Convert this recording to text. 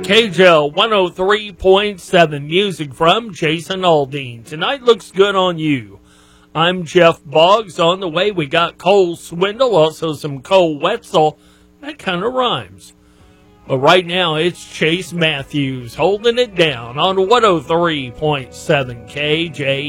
KJL 103.7, music from Jason Aldean. Tonight looks good on you. I'm Jeff Boggs. On the way, we got Cole Swindle, also some Cole Wetzel. That kind of rhymes. But right now, it's Chase Matthews holding it down on 103.7 KJ.